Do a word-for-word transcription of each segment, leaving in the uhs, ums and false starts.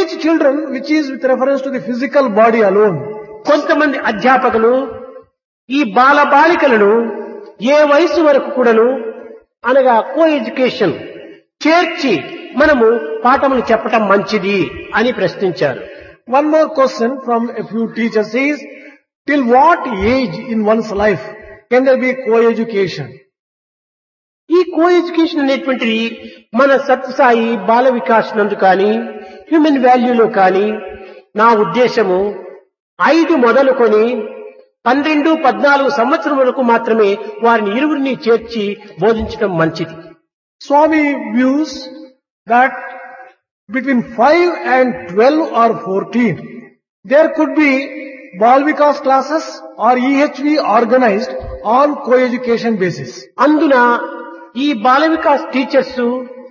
teach children which is with reference to the physical body alone. కొంతమంది అధ్యాపకులు ఈ బాల బాలికలను ఏ వయసు వరకు కూడాను అనగా కో ఎడ్యుకేషన్ చేర్చి మనము పాఠములు చెప్పటం మంచిది అని ప్రశ్నించారు. One more question from a few teachers is, till what age in one's life can there be co-education? ఈ కో ఎడ్యుకేషన్ అనేటువంటిది మన సత్యసాయి బాల వికాస్ నందు కానీ హ్యూమన్ వాల్యూలో కానీ నా ఉద్దేశము ఐదు మొదలుకొని పన్నెండు పద్నాలుగు సంవత్సరం వరకు మాత్రమే వారిని ఇరువురిని చేర్చి బోధించడం మంచిది. Swami views that between five and twelve or fourteen, there could be Bal Vikas classes or E H V organized on co-education basis. అందున ఈ బాల వికాస్ టీచర్స్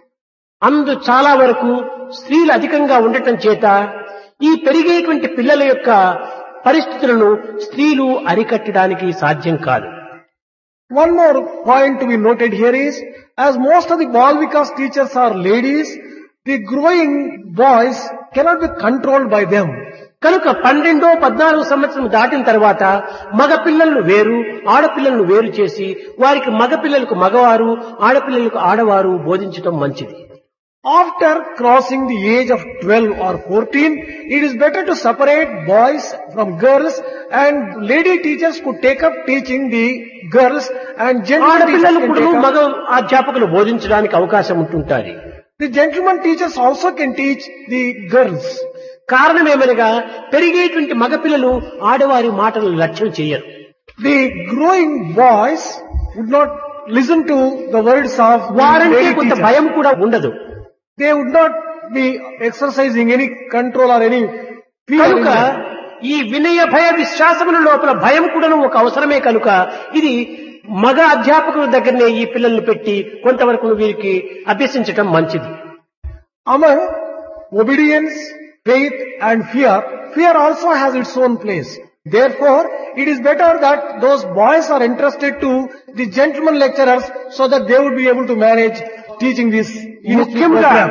అందు చాలా వరకు స్త్రీలు అధికంగా ఉండటం చేత ఈ పెరిగేటువంటి పిల్లల యొక్క పరిస్థితులను స్త్రీలు అరికట్టడానికి సాధ్యం కాదు. One more point to be noted here is, as most of the Bal Vikas teachers are ladies, the growing boys cannot be controlled by them. కనుక పన్నెండో పద్నాలుగు సంవత్సరం దాటిన తర్వాత మగ పిల్లలను వేరు ఆడపిల్లలను వేరు చేసి వారికి మగ పిల్లలకు మగవారు ఆడపిల్లలకు ఆడవారు బోధించడం మంచిది. After crossing the age of twelve or fourteen, it is better to separate boys from girls, and lady teachers could take up teaching the girls and gentlemen teachers ఆడపిల్లలు can కూడా take మగ up. అధ్యాపకులు బోధించడానికి అవకాశం ఉంటుంటారు. The gentlemen teachers also can teach the girls. కారణం ఏమనగా పెరిగేటువంటి మగపిల్లలు ఆడవారి మాటలను లక్ష్యం చేయరు. The growing boys would not listen to the words of the వారంటే lady కొంత teachers. భయం కూడా ఉండదు. They would not be exercising any control or any fear. in కనుక them. ఈ వినయ భయ విశ్వాసముల లోపల భయం కూడా ఒక అవసరమే. కనుక ఇది మగ అధ్యాపకుల దగ్గరనే ఈ పిల్లల్ని పెట్టి కొంతవరకు వీరికి అభ్యసించటం మంచిది. Among obedience, faith and fear, fear also has its own place. Therefore, it is better that those boys are entrusted to the gentlemen lecturers so that they would be able to manage teaching this ముఖ్యంగా program.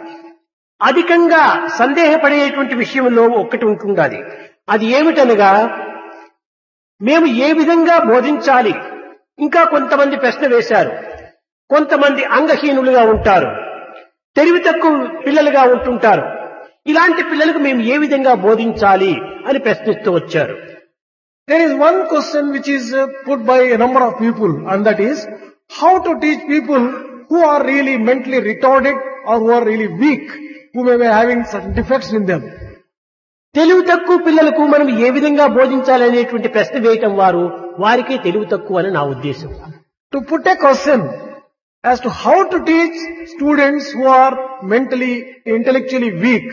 అధికంగా సందేహపడేటువంటి విషయంలో ఒక్కటి ఉంటుండాలి. అది ఏమిటనగా మేము ఏ విధంగా బోధించాలి. ఇంకా కొంతమంది ప్రశ్న వేశారు. కొంతమంది అంగహీనులుగా ఉంటారు, తెలివి తక్కువ పిల్లలుగా ఉంటుంటారు. ఇలాంటి పిల్లలకు మేము ఏ విధంగా బోధించాలి అని ప్రశ్నిస్తూ వచ్చారు. There is one question which is uh, put by a number of people, and that is how to teach people who are really mentally retarded or who are really weak, who may be having certain defects in them. తెలివి తక్కువ పిల్లలకు మనం ఏ విధంగా బోధించాలి అనేటువంటి ప్రశ్న వేయటం వారు వారికే తెలివి తక్కువ అని నా ఉద్దేశం. To put a question as to how to teach students who are mentally, intellectually weak,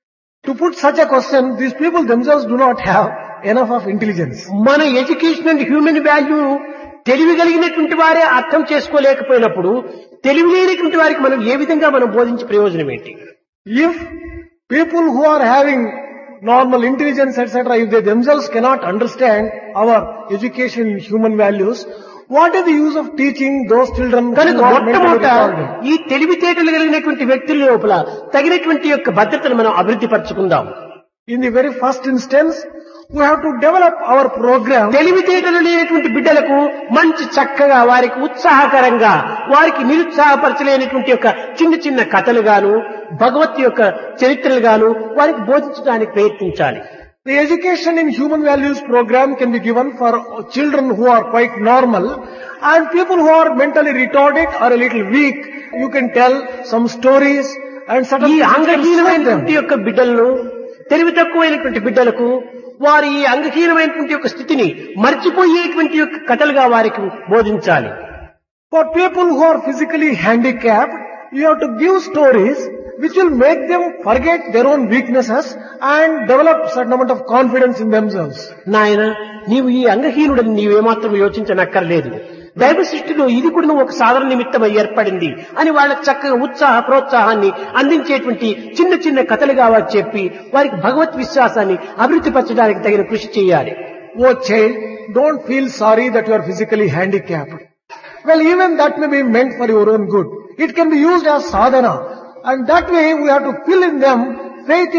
to put such a question, these people themselves do not have enough of intelligence. మన ఎడ్యుకేషన్ అండ్ హ్యూమన్ వాల్యూ తెలివి కలిగినటువంటి వారే అర్థం చేసుకోలేకపోయినప్పుడు తెలివి లేనటువంటి వారికి మనం ఏ విధంగా మనం బోధించే ప్రయోజనం ఏంటి? If people who are having normal intelligence, et cetera, if they themselves cannot understand our education in human values, what is the use of teaching those children who కనుక are mentally మొట్టమొదట retarded? ఈ తెలివితేటలు కలిగినటువంటి వ్యక్తుల లోపల తగినటువంటి యొక్క భద్రతను మనం అభివృద్ధి పరచుకుందాం. In the very first instance, we have to develop our program. తెలివితేటలు లేనటువంటి బిడ్డలకు మంచి చక్కగా వారికి ఉత్సాహకరంగా వారికి నిరుత్సాహపరచలేనటువంటి యొక్క చిన్న చిన్న కథలు గాను భగవత్ యొక్క చరిత్రలు గాను వారికి బోధించడానికి ప్రయత్నించాలి. The education in human values program can be given for children who are quite normal, and people who are mentally retarded or a little weak. You can tell some stories and certain ఈ things can serve అంగహీనమైనటువంటి them. యొక్క బిడ్డలను తెలివి తక్కువైనటువంటి బిడ్డలకు వారి ఈ అంగహీనమైనటువంటి యొక్క స్థితిని మర్చిపోయేటువంటి యొక్క కథలుగా వారికి బోధించాలి. For people who are physically handicapped, you have to give stories which will make them forget their own weaknesses and develop certain amount of confidence in themselves. నాయన నీవు ఈ అంగహీనుడని నీవేమాత్రం యోచించనక్కర్లేదు. దైవ సృష్టిలో ఇది కూడా ఒక సాధన నిమిత్తమై ఏర్పడింది అని వాళ్ళకి చక్కగా ఉత్సాహ ప్రోత్సాహాన్ని అందించేటువంటి చిన్న చిన్న కథలుగా వారు చెప్పి వారికి భగవత్ విశ్వాసాన్ని అభివృద్ధి పరచడానికి తగిన కృషి చేయాలి. Oh child, don't feel sorry that you are physically handicapped. Well, even that may be meant for your own good. It can be used as sadhana, and that way we have to fill in them faith in